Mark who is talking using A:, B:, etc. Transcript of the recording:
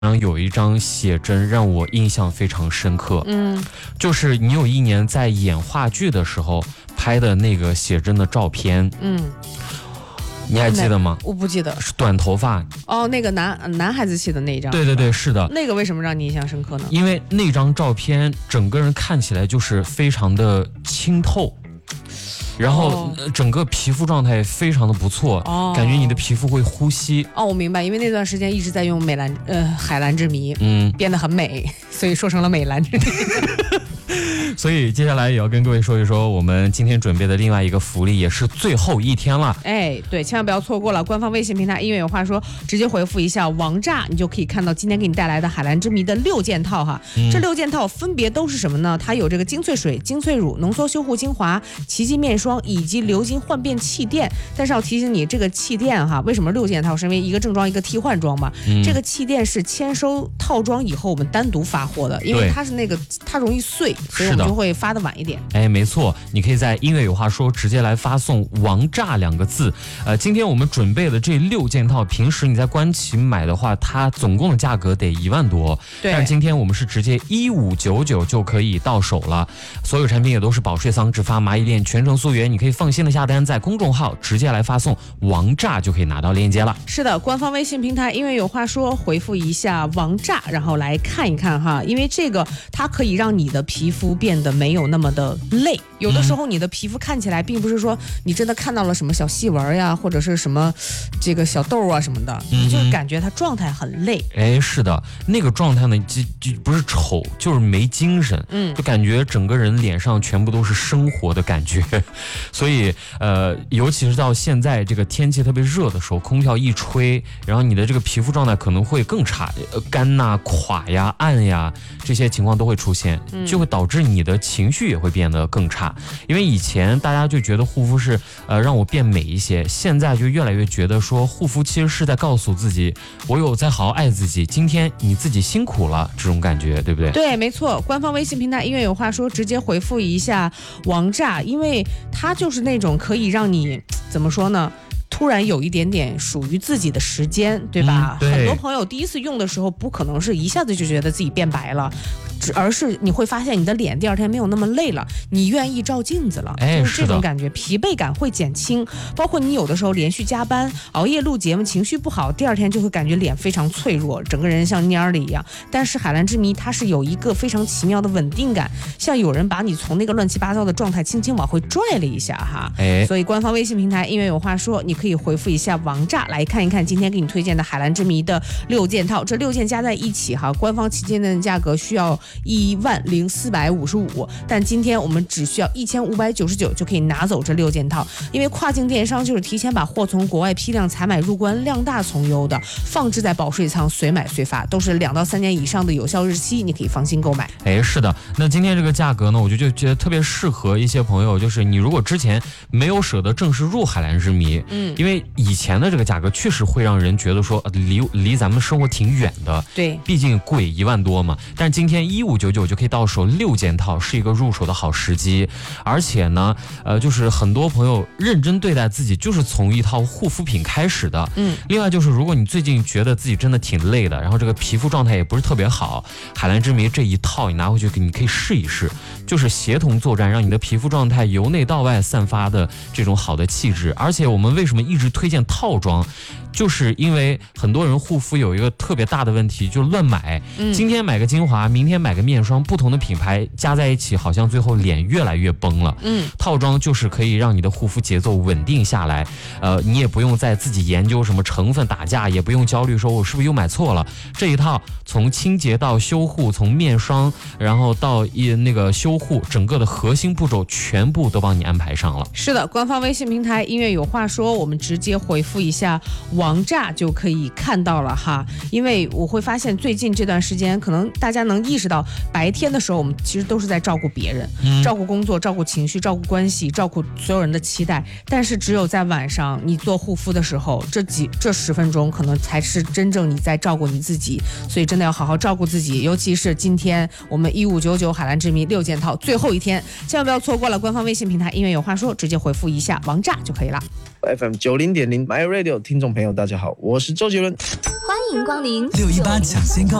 A: 有一张写真让我印象非常深刻，就是你有一年在演话剧的时候拍的那个写真的照片，你还记得吗？
B: 我不记得，
A: 是短头发
B: 哦，那个男孩子写的那一张，
A: 对对对，是的。
B: 那个为什么让你印象深刻呢？
A: 因为那张照片整个人看起来就是非常的清透。然后整个皮肤状态非常的不错，感觉你的皮肤会呼吸。
B: 我明白，因为那段时间一直在用海蓝之谜，变得很美，所以说成了美蓝之谜。
A: 所以接下来也要跟各位说一说我们今天准备的另外一个福利，也是最后一天了。
B: 对，千万不要错过了。官方微信平台音乐有话说，直接回复一下王炸，你就可以看到今天给你带来的海蓝之谜的6件套哈。这6件套分别都是什么呢？它有这个精粹水、精粹乳、浓缩修护精华、奇迹面霜以及流金焕变气垫。但是要提醒你，这个气垫哈，为什么6件套？是因为一个正装一个替换装嘛。这个气垫是签收套装以后我们单独发货的，因为它是它容易碎，所以我们就会发的晚一点。
A: 没错，你可以在音乐有话说直接来发送王炸2个字。今天我们准备的这6件套，平时你在官旗买的话，它总共的价格得1万多，但是今天我们是直接1599就可以到手了。所有产品也都是保税桑直发蚂蚁链全程溯源，你可以放心的下单，在公众号直接来发送王炸就可以拿到链接了。
B: 是的，官方微信平台音乐有话说，回复一下王炸，然后来看一看哈，因为这个它可以让你的皮肤变得没有那么的累。有的时候你的皮肤看起来并不是说你真的看到了什么小细纹呀，或者是什么这个小痘啊什么的，你就感觉它状态很累。
A: 是的，那个状态呢就不是丑，就是没精神，就感觉整个人脸上全部都是生活的感觉。所以尤其是到现在这个天气特别热的时候，空调一吹，然后你的这个皮肤状态可能会更差，干呐、垮呀、暗呀，这些情况都会出现，就会导致你的情绪也会变得更差。因为以前大家就觉得护肤是让我变美一些，现在就越来越觉得说护肤其实是在告诉自己，我有在好好爱自己，今天你自己辛苦了，这种感觉，对不对？
B: 对，没错。官方微信平台音乐有话说，直接回复一下王炸，因为它就是那种可以让你怎么说呢，突然有一点点属于自己的时间，对吧？
A: 对。
B: 很多朋友第一次用的时候，不可能是一下子就觉得自己变白了，而是你会发现你的脸第二天没有那么累了，你愿意照镜子了，就是这种感觉，疲惫感会减轻。包括你有的时候连续加班、熬夜录节目，情绪不好，第二天就会感觉脸非常脆弱，整个人像蔫儿的一样。但是海蓝之谜它是有一个非常奇妙的稳定感，像有人把你从那个乱七八糟的状态轻轻往回拽了一下哈。所以官方微信平台音乐有话说，你可以回复一下王炸来看一看今天给你推荐的海蓝之谜的6件套，这6件加在一起哈，官方旗舰店的价格需要10455，但今天我们只需要1599就可以拿走这6件套，因为跨境电商就是提前把货从国外批量采买入关，量大从优的，放置在保税仓，随买随发，都是2到3年以上的有效日期，你可以放心购买。
A: 是的，那今天这个价格呢，我就觉得特别适合一些朋友，就是你如果之前没有舍得正式入海蓝之谜，因为以前的这个价格确实会让人觉得说离咱们生活挺远的，
B: 对，
A: 毕竟贵1万多嘛。但是今天1599就可以到手6件套，是一个入手的好时机。而且呢，就是很多朋友认真对待自己，就是从一套护肤品开始的。另外就是如果你最近觉得自己真的挺累的，然后这个皮肤状态也不是特别好，海蓝之谜这一套你拿回去你可以试一试，就是协同作战，让你的皮肤状态由内到外散发的这种好的气质。而且我们为什么一直推荐套装，就是因为很多人护肤有一个特别大的问题，就是乱买，今天买个精华，明天买个面霜，不同的品牌加在一起，好像最后脸越来越崩了。套装就是可以让你的护肤节奏稳定下来，你也不用再自己研究什么成分打架，也不用焦虑说我是不是又买错了。这一套从清洁到修护，从面霜然后到那个修护，整个的核心步骤全部都帮你安排上了。
B: 是的，官方微信平台音乐有话说，我们直接回复一下王炸就可以看到了哈。因为我会发现最近这段时间，可能大家能意识到，白天的时候我们其实都是在照顾别人，照顾工作，照顾情绪，照顾关系，照顾所有人的期待。但是只有在晚上你做护肤的时候，这10分钟可能才是真正你在照顾你自己。所以真的要好好照顾自己，尤其是今天我们1599海蓝之谜6件套最后一天，千万不要错过了。官方微信平台音乐有话说，直接回复一下王炸就可以了。
C: FM90.0 My Radio 听众朋友大家好，我是周杰伦。
D: 欢
C: 迎光临
D: 618抢先购。